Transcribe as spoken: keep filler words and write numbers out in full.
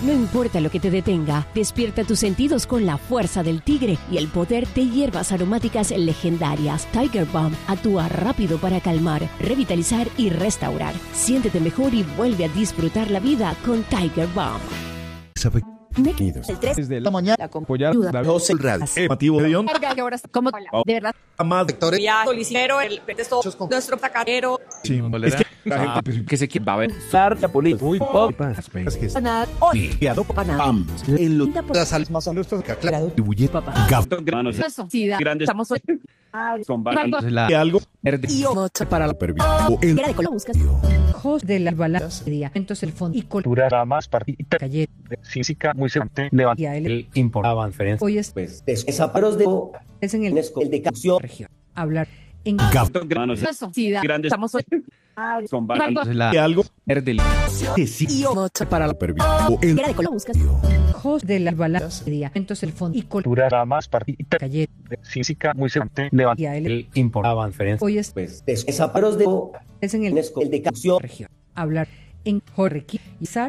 No importa lo que te detenga, despierta tus sentidos con la fuerza del tigre y el poder de hierbas aromáticas legendarias. Tiger Balm actúa rápido para calmar, revitalizar y restaurar. Siéntete mejor y vuelve a disfrutar la vida con Tiger Balm. El tres Desde la mañana, la apoyar ayuda. José Mativo de León, Como de verdad. Amado, Ya, solicitero, el pretexto, nuestro tacatero. es que la gente que se quiere va a ver la política muy poco Nada. Hoy. Nada. en los Las almas son nuestros que Dibuye papá. manos Eso. Sí, da. grandes Estamos hoy. con balanzas la que algo verde Y yo. para la pervisión en Era de color. Buscas. Ojos de la balanza de entonces el fondo y col Cultura más partida calle física muy semejante levanta y a él el importaba diferencia hoy es, Pues, desaparos de es en el el de canción. región hablar en manos Eso. Sí, da. grandes Estamos hoy. con balanzas la que algo verde Y yo. para la pervisión en Era de color. Buscas. ojos de la balanza de entonces el fondo y col cultura más partida calle física muy semejante levanta y a él el importaba diferencia hoy es, Pues, desaparos de es en el el de canción. región hablar en Jorrequi y Sar